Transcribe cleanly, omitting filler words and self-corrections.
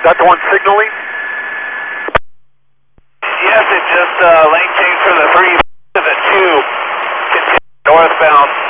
that the one signaling? Yes, it just lane change from the 3 to the 2, continue northbound.